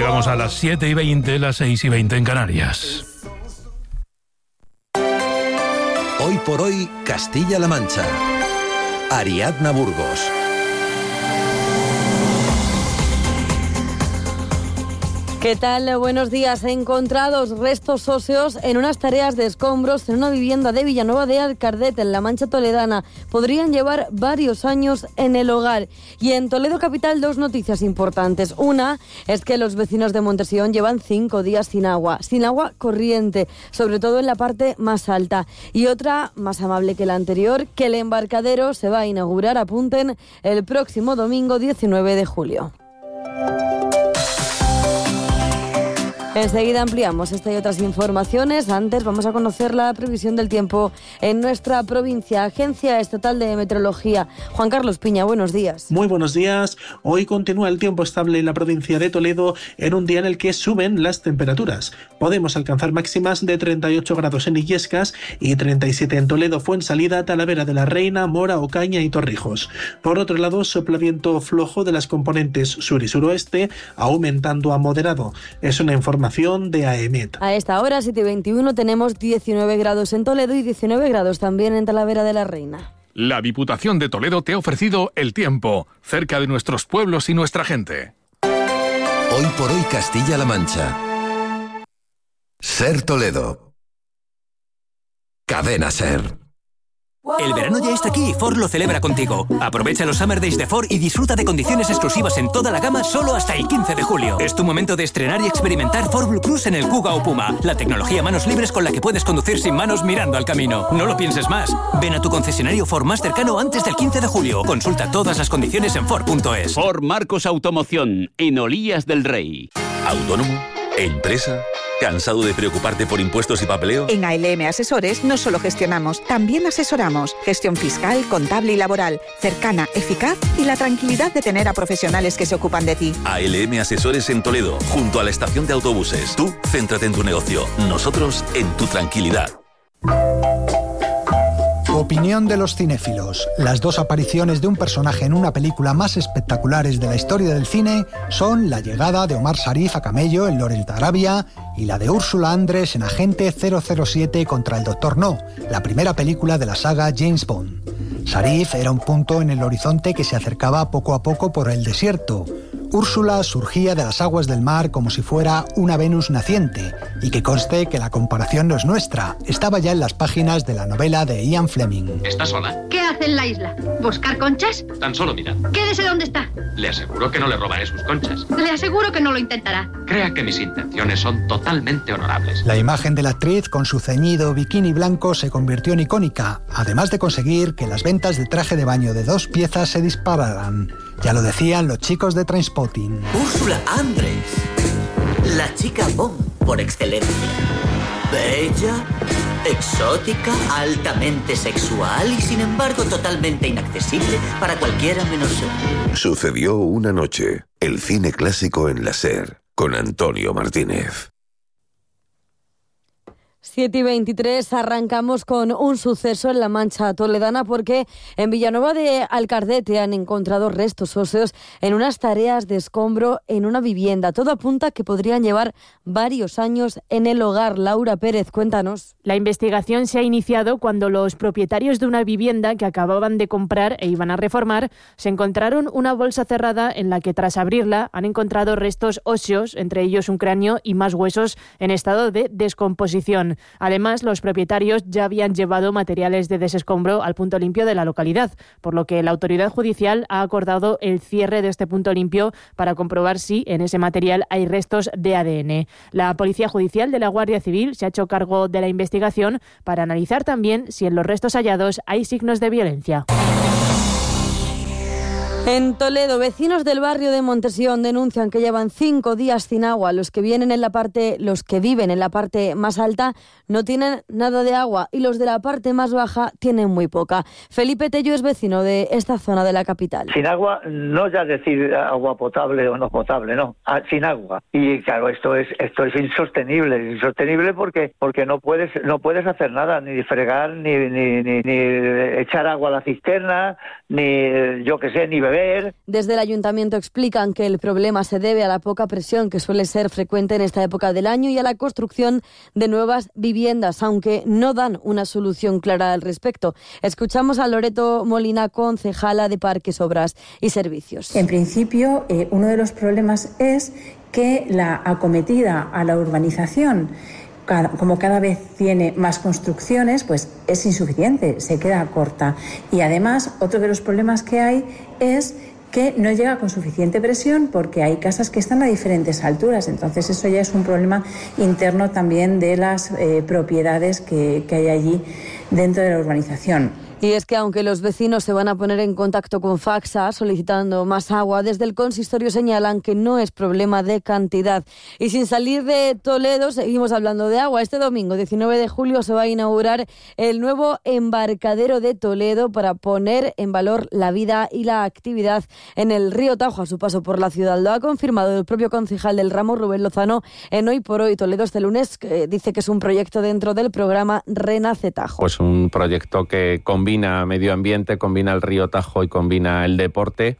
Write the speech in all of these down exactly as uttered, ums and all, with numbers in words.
Llegamos a las siete y veinte, las seis y veinte en Canarias. Hoy por hoy, Castilla-La Mancha. Ariadna Burgos. ¿Qué tal? Buenos días. Encontrados restos óseos en unas tareas de escombros en una vivienda de Villanueva de Alcardete, en la Mancha toledana. Podrían llevar varios años en el hogar. Y en Toledo capital, dos noticias importantes. Una es que los vecinos de Montesión llevan cinco días sin agua, sin agua corriente, sobre todo en la parte más alta. Y otra, más amable que la anterior, que el embarcadero se va a inaugurar, apunten, el próximo domingo diecinueve de julio. Enseguida ampliamos esta y otras informaciones. Antes vamos a conocer la previsión del tiempo en nuestra provincia. Agencia Estatal de Meteorología. Juan Carlos Piña, buenos días. Muy buenos días. Hoy continúa el tiempo estable en la provincia de Toledo en un día en el que suben las temperaturas. Podemos alcanzar máximas de treinta y ocho grados en Illescas y treinta y siete en Toledo, Fuensalida, Talavera de la Reina, Mora, Ocaña y Torrijos. Por otro lado, sopla viento flojo de las componentes sur y suroeste, aumentando a moderado. Es una información de AEMET. A esta hora, siete y veintiuno, tenemos diecinueve grados en Toledo y diecinueve grados también en Talavera de la Reina. La Diputación de Toledo te ha ofrecido el tiempo, cerca de nuestros pueblos y nuestra gente. Hoy por hoy, Castilla-La Mancha. Ser Toledo. Cadena Ser. El verano ya está aquí y Ford lo celebra contigo. Aprovecha los Summer Days de Ford y disfruta de condiciones exclusivas en toda la gama solo hasta el quince de julio. Es tu momento de estrenar y experimentar Ford Blue Cruise en el Kuga o Puma, la tecnología manos libres con la que puedes conducir sin manos mirando al camino. No lo pienses más. Ven a tu concesionario Ford más cercano antes del quince de julio. Consulta todas las condiciones en Ford punto es. Ford Marcos Automoción, en Olías del Rey. ¿Autónomo? ¿Empresa? ¿Cansado de preocuparte por impuestos y papeleo? En A L M Asesores no solo gestionamos, también asesoramos. Gestión fiscal, contable y laboral, cercana, eficaz y la tranquilidad de tener a profesionales que se ocupan de ti. A L M Asesores en Toledo, junto a la estación de autobuses. Tú, céntrate en tu negocio. Nosotros, en tu tranquilidad. Opinión de los cinéfilos. Las dos apariciones de un personaje en una película más espectaculares de la historia del cine son la llegada de Omar Sharif a camello en Lawrence de Arabia y la de Úrsula Andrés en Agente cero cero siete contra el Doctor No, la primera película de la saga James Bond. Sharif era un punto en el horizonte que se acercaba poco a poco por el desierto. Úrsula surgía de las aguas del mar como si fuera una Venus naciente, y que conste que la comparación no es nuestra, estaba ya en las páginas de la novela de Ian Fleming. ¿Está sola? ¿Qué hace en la isla? ¿Buscar conchas? Tan solo mirad. Quédese donde está. Le aseguro que no le robaré sus conchas. Le aseguro que no lo intentará. Crea que mis intenciones son totalmente honorables. La imagen de la actriz con su ceñido bikini blanco se convirtió en icónica, además de conseguir que las ventas de traje de baño de dos piezas se dispararan. Ya lo decían los chicos de Trainspotting. Úrsula Andrés, la chica Bond por excelencia. Bella, exótica, altamente sexual y sin embargo totalmente inaccesible para cualquiera menos yo. Sucedió una noche. El cine clásico en la SER, con Antonio Martínez. siete y veintitrés, arrancamos con un suceso en la Mancha toledana porque en Villanueva de Alcardete han encontrado restos óseos en unas tareas de escombro en una vivienda. Todo apunta a que podrían llevar varios años en el hogar. Laura Pérez, cuéntanos. La investigación se ha iniciado cuando los propietarios de una vivienda que acababan de comprar e iban a reformar se encontraron una bolsa cerrada en la que tras abrirla han encontrado restos óseos, entre ellos un cráneo y más huesos en estado de descomposición. Además, los propietarios ya habían llevado materiales de desescombro al punto limpio de la localidad, por lo que la autoridad judicial ha acordado el cierre de este punto limpio para comprobar si en ese material hay restos de A D N. La Policía Judicial de la Guardia Civil se ha hecho cargo de la investigación para analizar también si en los restos hallados hay signos de violencia. En Toledo, vecinos del barrio de Montesión denuncian que llevan cinco días sin agua. Los que vienen en la parte, los que viven en la parte más alta no tienen nada de agua y los de la parte más baja tienen muy poca. Felipe Tello es vecino de esta zona de la capital. Sin agua, no ya decir agua potable o no potable, no, sin agua. Y claro, esto es esto es insostenible, insostenible porque porque no puedes no puedes hacer nada, ni fregar, ni ni ni, ni echar agua a la cisterna, ni yo qué sé, ni beber beber. Desde el ayuntamiento explican que el problema se debe a la poca presión que suele ser frecuente en esta época del año y a la construcción de nuevas viviendas, aunque no dan una solución clara al respecto. Escuchamos a Loreto Molina, concejala de Parques, Obras y Servicios. En principio, eh, uno de los problemas es que la acometida a la urbanización, como cada vez tiene más construcciones, pues es insuficiente, se queda corta. Y además, otro de los problemas que hay es que no llega con suficiente presión porque hay casas que están a diferentes alturas. Entonces eso ya es un problema interno también de las eh, propiedades que, que hay allí dentro de la urbanización. Y es que aunque los vecinos se van a poner en contacto con Facsa solicitando más agua, desde el consistorio señalan que no es problema de cantidad. Y sin salir de Toledo, seguimos hablando de agua. Este domingo, diecinueve de julio, se va a inaugurar el nuevo embarcadero de Toledo para poner en valor la vida y la actividad en el río Tajo a su paso por la ciudad. Lo ha confirmado el propio concejal del ramo, Rubén Lozano, en Hoy por Hoy Toledo este lunes, que dice que es un proyecto dentro del programa Renace Tajo. Pues un proyecto que combina combina medio ambiente, combina el río Tajo y combina el deporte.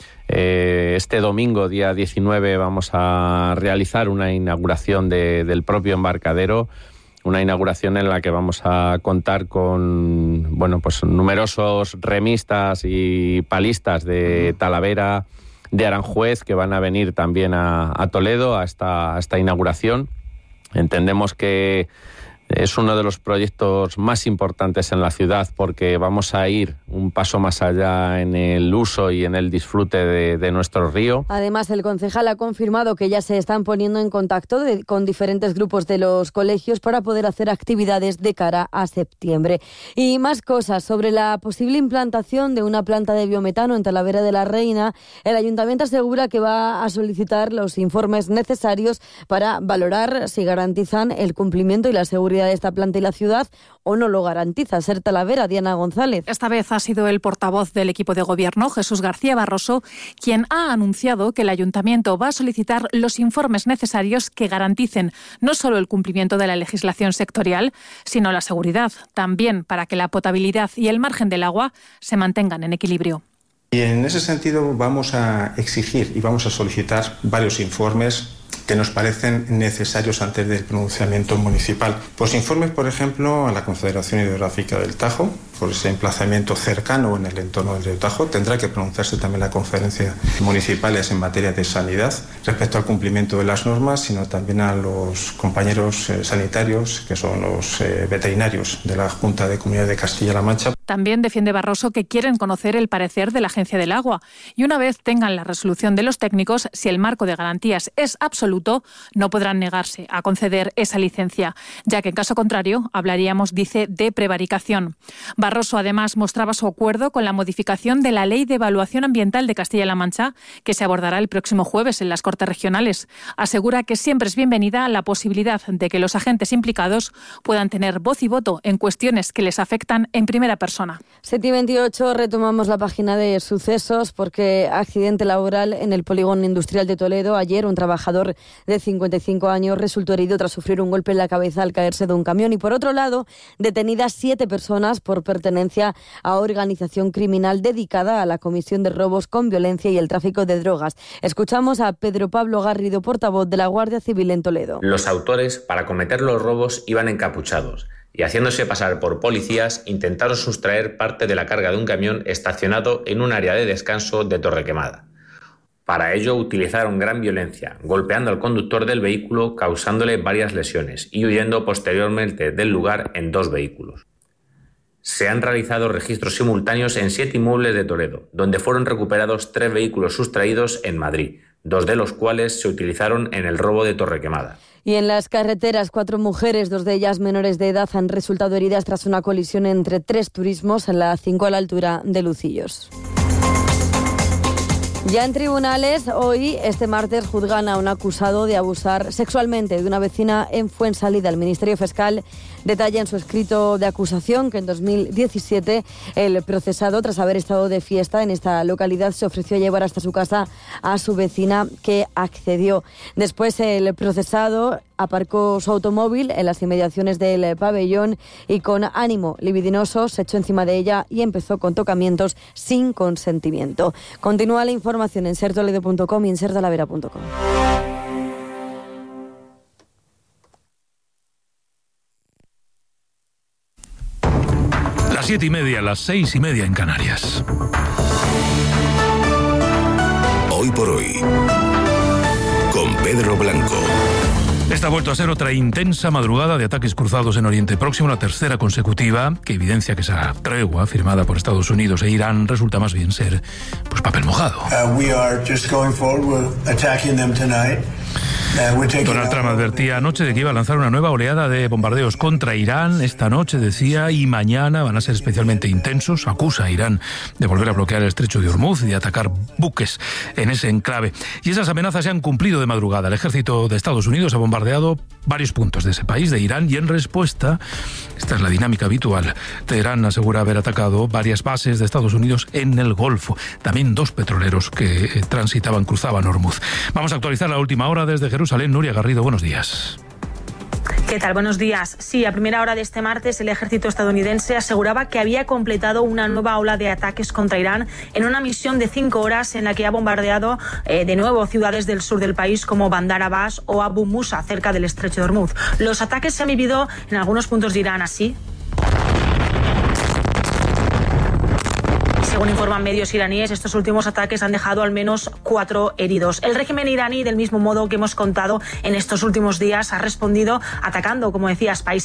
Eh, este domingo, día diecinueve, vamos a realizar una inauguración de, del propio embarcadero, una inauguración en la que vamos a contar con, bueno, pues numerosos remistas y palistas de Talavera, de Aranjuez, que van a venir también a, a Toledo a esta, a esta inauguración. Entendemos que es uno de los proyectos más importantes en la ciudad porque vamos a ir un paso más allá en el uso y en el disfrute de, de nuestro río. Además, el concejal ha confirmado que ya se están poniendo en contacto de, con diferentes grupos de los colegios para poder hacer actividades de cara a septiembre. Y más cosas sobre la posible implantación de una planta de biometano en Talavera de la Reina. El ayuntamiento asegura que va a solicitar los informes necesarios para valorar si garantizan el cumplimiento y la seguridad de esta planta y la ciudad, o no lo garantiza. Ser Talavera, Diana González. Esta vez ha sido el portavoz del equipo de gobierno, Jesús García Barroso, quien ha anunciado que el ayuntamiento va a solicitar los informes necesarios que garanticen no solo el cumplimiento de la legislación sectorial, sino la seguridad, también para que la potabilidad y el margen del agua se mantengan en equilibrio. Y en ese sentido vamos a exigir y vamos a solicitar varios informes que nos parecen necesarios antes del pronunciamiento municipal. Pues informes, por ejemplo, a la Confederación Hidrográfica del Tajo, por ese emplazamiento cercano en el entorno del río Tajo. Tendrá que pronunciarse también la Conferencia Municipales en materia de sanidad, respecto al cumplimiento de las normas, sino también a los compañeros eh, sanitarios, que son los eh, veterinarios de la Junta de Comunidad de Castilla-La Mancha. También defiende Barroso que quieren conocer el parecer de la Agencia del Agua y una vez tengan la resolución de los técnicos, si el marco de garantías es absoluto, no podrán negarse a conceder esa licencia, ya que en caso contrario hablaríamos, dice, de prevaricación. Barroso además mostraba su acuerdo con la modificación de la Ley de Evaluación Ambiental de Castilla-La Mancha, que se abordará el próximo jueves en las Cortes Regionales. Asegura que siempre es bienvenida la posibilidad de que los agentes implicados puedan tener voz y voto en cuestiones que les afectan en primera persona. siete y veintiocho, retomamos la página de sucesos porque accidente laboral en el polígono industrial de Toledo. Ayer un trabajador de cincuenta y cinco años resultó herido tras sufrir un golpe en la cabeza al caerse de un camión. Y por otro lado, detenidas siete personas por pertenencia a organización criminal dedicada a la comisión de robos con violencia y el tráfico de drogas. Escuchamos a Pedro Pablo Garrido, portavoz de la Guardia Civil en Toledo. Los autores, para cometer los robos, iban encapuchados y, haciéndose pasar por policías, intentaron sustraer parte de la carga de un camión estacionado en un área de descanso de Torrequemada. Para ello utilizaron gran violencia, golpeando al conductor del vehículo, causándole varias lesiones y huyendo posteriormente del lugar en dos vehículos. Se han realizado registros simultáneos en siete inmuebles de Toledo, donde fueron recuperados tres vehículos sustraídos en Madrid, dos de los cuales se utilizaron en el robo de Torrequemada. Y en las carreteras, cuatro mujeres, dos de ellas menores de edad, han resultado heridas tras una colisión entre tres turismos en la A cinco a la altura de Lucillos. Ya en tribunales, hoy, este martes, juzgan a un acusado de abusar sexualmente de una vecina en Fuensalida. El Ministerio Fiscal detalla en su escrito de acusación que en dos mil diecisiete el procesado, tras haber estado de fiesta en esta localidad, se ofreció a llevar hasta su casa a su vecina, que accedió. Después el procesado aparcó su automóvil en las inmediaciones del pabellón y con ánimo libidinoso se echó encima de ella y empezó con tocamientos sin consentimiento. Continúa la información en ser toledo punto com y en ser talavera punto com. Las siete y media, las seis y media en Canarias. Hoy por hoy, con Pedro Blanco. Esta ha vuelto a ser otra intensa madrugada de ataques cruzados en Oriente Próximo, la tercera consecutiva, que evidencia que esa tregua firmada por Estados Unidos e Irán resulta más bien ser pues papel mojado. Uh, we are just going forward with attacking them tonight. Donald Trump advertía anoche de que iba a lanzar una nueva oleada de bombardeos contra Irán. Esta noche, decía, y mañana van a ser especialmente intensos. Acusa a Irán de volver a bloquear el estrecho de Hormuz y de atacar buques en ese enclave. Y esas amenazas se han cumplido de madrugada. El ejército de Estados Unidos ha bombardeado varios puntos de ese país, de Irán, y en respuesta, esta es la dinámica habitual, Teherán asegura haber atacado varias bases de Estados Unidos en el Golfo. También dos petroleros que eh, transitaban, cruzaban Hormuz. Vamos a actualizar la última hora desde Jerusalén. Nuria Garrido, buenos días. ¿Qué tal? Buenos días. Sí, a primera hora de este martes el ejército estadounidense aseguraba que había completado una nueva ola de ataques contra Irán en una misión de cinco horas en la que ha bombardeado eh, de nuevo ciudades del sur del país como Bandar Abbas o Abu Musa, cerca del estrecho de Hormuz. Los ataques se han vivido en algunos puntos de Irán así. Según informan medios iraníes, estos últimos ataques han dejado al menos cuatro heridos. El régimen iraní, del mismo modo que hemos contado en estos últimos días, ha respondido atacando, como decías, países